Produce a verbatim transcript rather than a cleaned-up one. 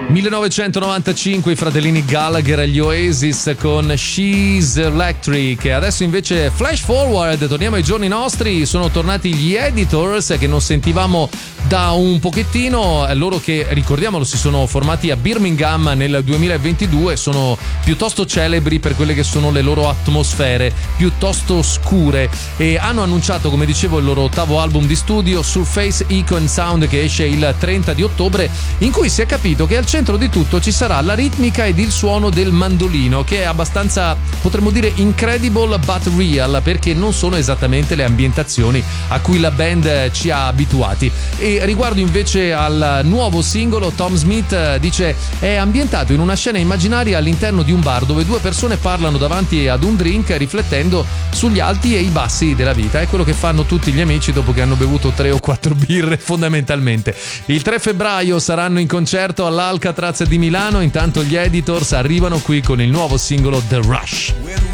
millenovecentonovantacinque i fratellini Gallagher agli Oasis con She's Electric. Adesso invece flash forward, torniamo ai giorni nostri. Sono tornati gli Editors che non sentivamo da un pochettino, loro che ricordiamolo si sono formati a Birmingham nel duemilaventidue, sono piuttosto celebri per quelle che sono le loro atmosfere piuttosto scure e hanno annunciato, come dicevo, il loro ottavo album di studio Surface Echo and Sound, che esce il trenta di ottobre, in cui si è capito che al centro di tutto ci sarà la ritmica ed il suono del mandolino, che è abbastanza, potremmo dire, incredible but real, perché non sono esattamente le ambientazioni a cui la band ci ha abituati. E riguardo invece al nuovo singolo, Tom Smith dice è ambientato in una scena immaginaria all'interno di un bar dove due persone parlano davanti ad un drink riflettendo sugli alti e i bassi della vita. È quello che fanno tutti gli amici dopo che hanno bevuto tre o quattro birre, fondamentalmente. Il tre febbraio saranno in concerto all'Alcatraz di Milano, intanto gli Editors arrivano qui con il nuovo singolo The Rush.